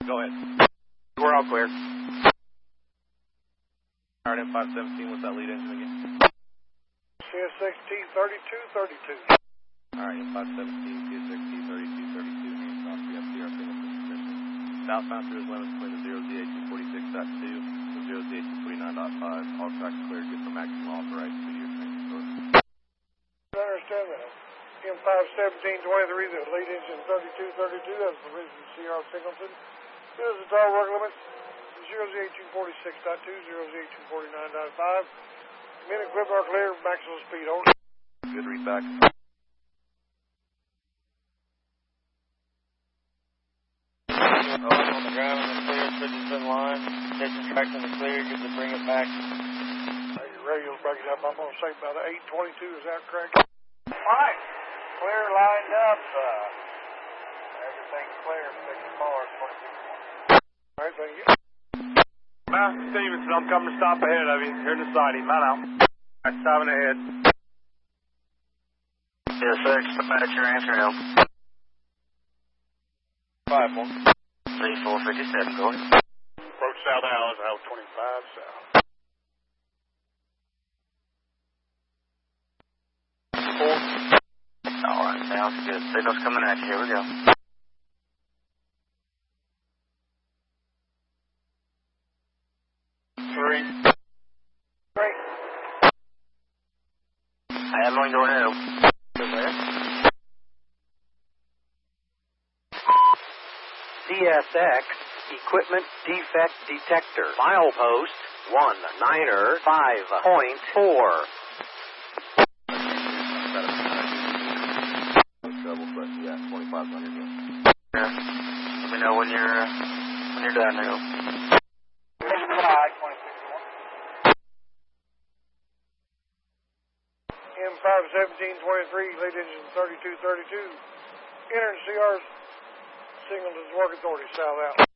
Go ahead. We're all clear. All right, M517, what's that lead engine again? CSXT 3232. All right, M517, CSXT 3232, hands off the FDR signal position. Southbound through his limits between the 0ZA246.2 and the 0ZA249.5. All tracks cleared, good for maximum authorized 2-year training source. I understand that. M51723, the lead engine 3232, that's the Vision CR Singleton. This is the tower work limits 0ZA246.2, 0ZA249.5. Men and equipment are clear, maximum speed, over. Good read back. On the ground in the clear, switches in line, taking traction in the clear, good to bring it back. Your radio's breaking up, I'm going to say about 822, is that correct? Alright, clear, lined up, everything's clear, 6 cars, 26. Alright, thank you. Matt Stevenson, I'm coming to stop ahead of you. Here in the siding. Man out. Alright, stopping ahead. Yes, sir. Dispatch your answer help. 5-1. 3457, go ahead. Approach South Allen, Route 25 south. 4. Alright, sounds good. Signal's coming at you. Here we go. Great. Handling going ahead. CSX Equipment Defect Detector. Milepost 19er 5.4. Trouble, but yeah, 2500. Yeah. Let me know when you're done now. M51723, lead engine 3232. Entering CR's Singleton's Work Authority, south out.